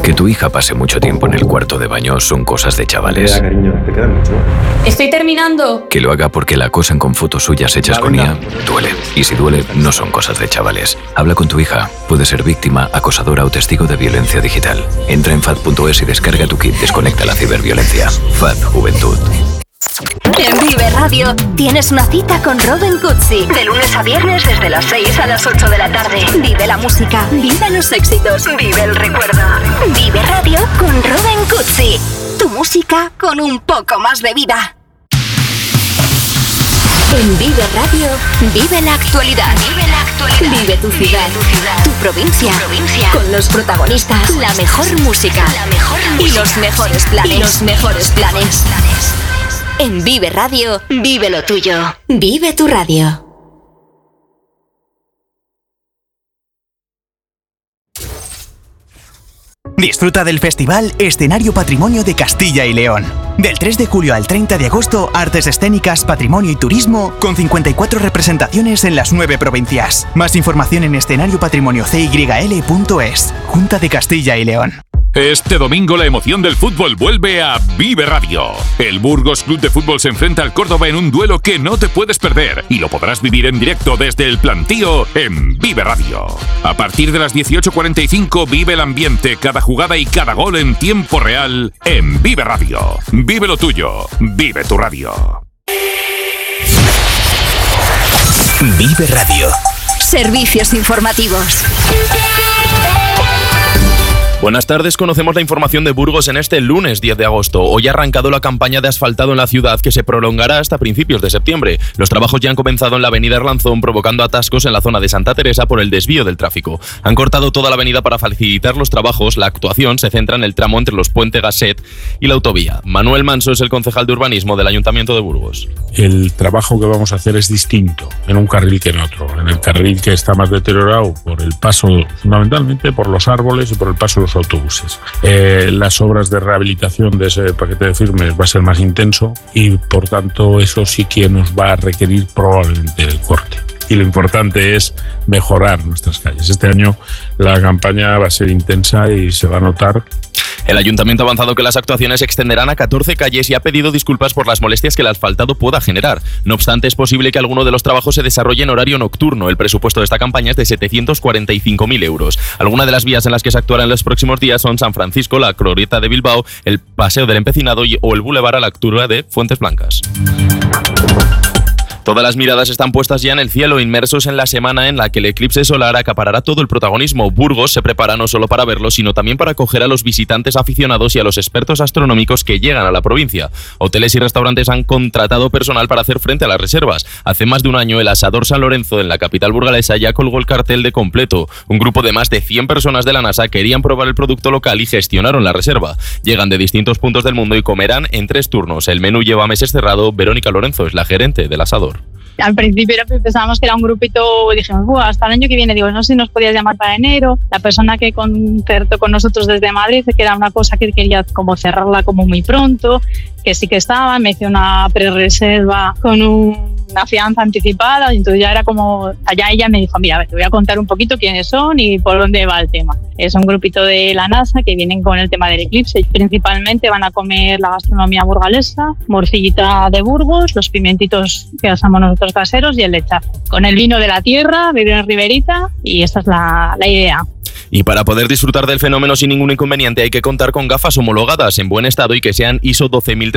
Que tu hija pase mucho tiempo en el cuarto de baño son cosas de chavales. Cariño, te queda mucho. Estoy terminando. Que lo haga porque la acosan con fotos suyas hechas con IA, duele. Y si duele, no son cosas de chavales. Habla con tu hija. Puede ser víctima, acosadora o testigo de violencia digital. Entra en FAD.es y descarga tu kit Desconecta la ciberviolencia. FAD Juventud. En Vive Radio tienes una cita con Robin Cutsi. De lunes a viernes desde las 6 a las 8 de la tarde. Vive la música, vive los éxitos, vive el recuerdo. Vive Radio con Robin Cutsi. Tu música con un poco más de vida. En Vive Radio, vive la actualidad. Vive la actualidad. Vive tu ciudad, tu provincia. Con los protagonistas, la mejor música, y los mejores planes. En Vive Radio, vive lo tuyo. Vive tu radio. Disfruta del festival Escenario Patrimonio de Castilla y León. Del 3 de julio al 30 de agosto, artes escénicas, patrimonio y turismo, con 54 representaciones en las 9 provincias. Más información en escenariopatrimoniocyl.es. Junta de Castilla y León. Este domingo la emoción del fútbol vuelve a Vive Radio. El Burgos Club de Fútbol se enfrenta al Córdoba en un duelo que no te puedes perder y lo podrás vivir en directo desde el Plantío en Vive Radio. A partir de las 18:45 vive el ambiente, cada jugada y cada gol en tiempo real en Vive Radio. Vive lo tuyo, vive tu radio. Vive Radio. Servicios informativos. Buenas tardes, conocemos la información de Burgos en este lunes 10 de agosto. Hoy ha arrancado la campaña de asfaltado en la ciudad que se prolongará hasta principios de septiembre. Los trabajos ya han comenzado en la avenida Arlanzón, provocando atascos en la zona de Santa Teresa por el desvío del tráfico. Han cortado toda la avenida para facilitar los trabajos. La actuación se centra en el tramo entre los Puente Gasset y la autovía. Manuel Manso es el concejal de urbanismo del Ayuntamiento de Burgos. El trabajo que vamos a hacer es distinto en un carril que en otro. En el carril que está más deteriorado por el paso, fundamentalmente por los árboles y por el paso de los autobuses. Las obras de rehabilitación de ese paquete de firmes va a ser más intenso y por tanto eso sí que nos va a requerir probablemente el corte. Y lo importante es mejorar nuestras calles. Este año la campaña va a ser intensa y se va a notar. El Ayuntamiento ha avanzado que las actuaciones se extenderán a 14 calles y ha pedido disculpas por las molestias que el asfaltado pueda generar. No obstante, es posible que alguno de los trabajos se desarrolle en horario nocturno. El presupuesto de esta campaña es de 745.000 euros. Algunas de las vías en las que se actuará en los próximos días son San Francisco, la Glorieta de Bilbao, el Paseo del Empecinado o el Boulevard a la altura de Fuentes Blancas. Todas las miradas están puestas ya en el cielo, inmersos en la semana en la que el eclipse solar acaparará todo el protagonismo. Burgos se prepara no solo para verlo, sino también para acoger a los visitantes aficionados y a los expertos astronómicos que llegan a la provincia. Hoteles y restaurantes han contratado personal para hacer frente a las reservas. Hace más de un año, el Asador San Lorenzo, en la capital burgalesa, ya colgó el cartel de completo. Un grupo de más de 100 personas de la NASA querían probar el producto local y gestionaron la reserva. Llegan de distintos puntos del mundo y comerán en 3 turnos. El menú lleva meses cerrado. Verónica Lorenzo es la gerente del Asador. Al principio pensábamos que era un grupito, dijimos, hasta el año que viene, digo, no sé si nos podías llamar para enero. La persona que concertó con nosotros desde Madrid, que era una cosa que quería como cerrarla como muy pronto, que sí que estaba, me hizo una prerreserva con una fianza anticipada, y entonces ya era como, allá ella me dijo, mira, a ver, te voy a contar un poquito quiénes son y por dónde va el tema. Es un grupito de la NASA que vienen con el tema del eclipse. Principalmente van a comer la gastronomía burgalesa, morcillita de Burgos, los pimientitos que asamos nosotros caseros y el lechazo. Con el vino de la tierra, vivir en Riberita, y esta es la idea. Y para poder disfrutar del fenómeno sin ningún inconveniente hay que contar con gafas homologadas en buen estado y que sean ISO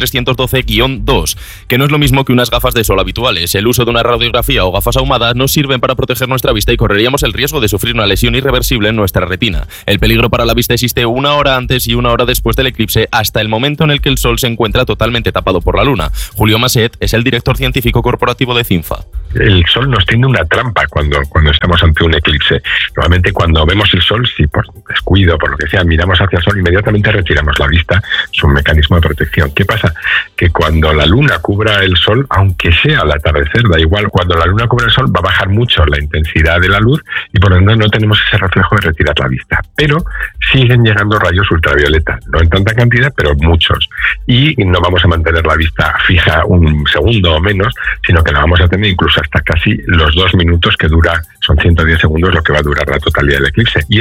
12312-2, que no es lo mismo que unas gafas de sol habituales. El uso de una radiografía o gafas ahumadas nos sirven para proteger nuestra vista y correríamos el riesgo de sufrir una lesión irreversible en nuestra retina. El peligro para la vista existe 1 hora antes y 1 hora después del eclipse, hasta el momento en el que el sol se encuentra totalmente tapado por la luna. Julio Maset es el director científico corporativo de CINFA. El sol nos tiende una trampa cuando estamos ante un eclipse. Normalmente cuando vemos el sol, si por descuido, por lo que sea, miramos hacia el sol, inmediatamente retiramos la vista. Es un mecanismo de protección. ¿Qué pasa? Que cuando la luna cubra el sol, aunque sea al atardecer, da igual, cuando la luna cubra el sol va a bajar mucho la intensidad de la luz y por lo tanto no tenemos ese reflejo de retirar la vista. Pero siguen llegando rayos ultravioleta, no en tanta cantidad, pero muchos. Y no vamos a mantener la vista fija un segundo o menos, sino que la vamos a tener incluso hasta casi los 2 minutos que dura, son 110 segundos lo que va a durar la totalidad del eclipse. Y eso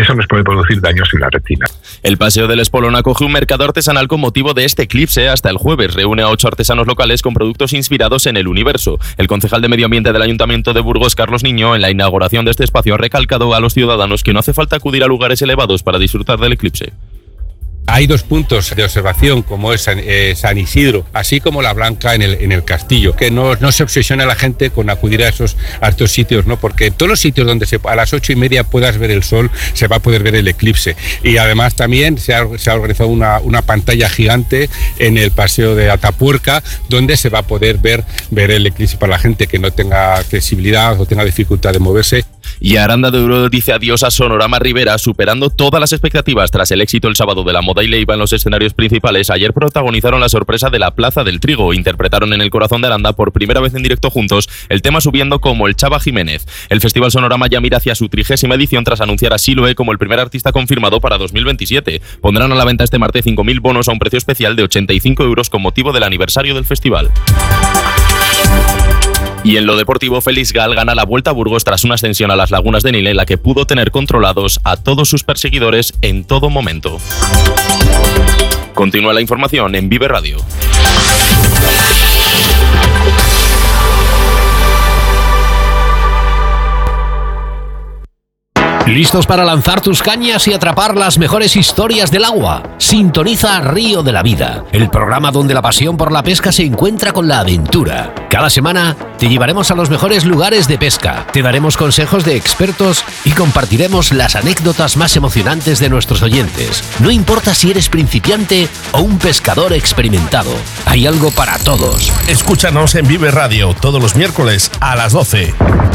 eso nos puede producir daños en la retina. El Paseo del Espolón acoge un mercado artesanal con motivo de este eclipse hasta el jueves. Reúne a 8 artesanos locales con productos inspirados en el universo. El concejal de Medio Ambiente del Ayuntamiento de Burgos, Carlos Niño, en la inauguración de este espacio ha recalcado a los ciudadanos que no hace falta acudir a lugares elevados para disfrutar del eclipse. Hay 2 puntos de observación, como es San Isidro, así como la Blanca en el Castillo. Que no se obsesione a la gente con acudir a estos sitios, ¿no? Porque en todos los sitios donde a las 8:30 puedas ver el sol, se va a poder ver el eclipse. Y además también se ha organizado una pantalla gigante en el Paseo de Atapuerca, donde se va a poder ver el eclipse para la gente que no tenga accesibilidad o tenga dificultad de moverse. Y Aranda de Duero dice adiós a Sonorama Rivera, superando todas las expectativas tras el éxito el sábado de La Moda y Leiva en los escenarios principales. Ayer protagonizaron la sorpresa de la Plaza del Trigo. Interpretaron en el corazón de Aranda por primera vez en directo juntos el tema Subiendo como el Chava Jiménez. El Festival Sonorama ya mira hacia su 30ª edición tras anunciar a Siloe como el primer artista confirmado para 2027. Pondrán a la venta este martes 5.000 bonos a un precio especial de 85 € con motivo del aniversario del festival. Y en lo deportivo, Félix Gal gana la Vuelta a Burgos tras una ascensión a las Lagunas de Nile en la que pudo tener controlados a todos sus perseguidores en todo momento. Continúa la información en Vive Radio. ¿Listos para lanzar tus cañas y atrapar las mejores historias del agua? Sintoniza Río de la Vida, el programa donde la pasión por la pesca se encuentra con la aventura. Cada semana te llevaremos a los mejores lugares de pesca, te daremos consejos de expertos y compartiremos las anécdotas más emocionantes de nuestros oyentes. No importa si eres principiante o un pescador experimentado, hay algo para todos. Escúchanos en Vive Radio todos los miércoles a las 12.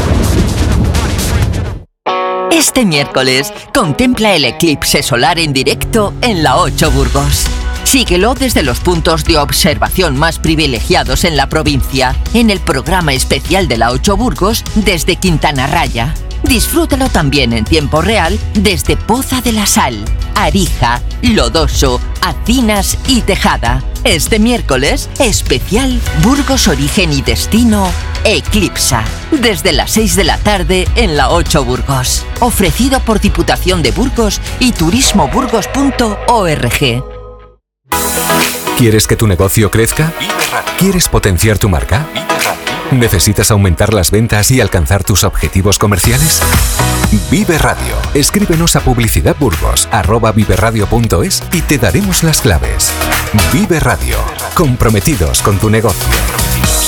Este miércoles contempla el eclipse solar en directo en la 8 Burgos. Síguelo desde los puntos de observación más privilegiados en la provincia, en el programa especial de la 8 Burgos desde Quintana Raya. Disfrútalo también en tiempo real desde Poza de la Sal, Arija, Lodoso, Acinas y Tejada. Este miércoles, especial Burgos Origen y Destino Eclipsa, desde las 6 de la tarde en la 8 Burgos. Ofrecido por Diputación de Burgos y turismoburgos.org. ¿Quieres que tu negocio crezca? ¿Quieres potenciar tu marca? ¿Necesitas aumentar las ventas y alcanzar tus objetivos comerciales? Vive Radio. Escríbenos a publicidadburgos@viveradio.es y te daremos las claves. Vive Radio. Comprometidos con tu negocio.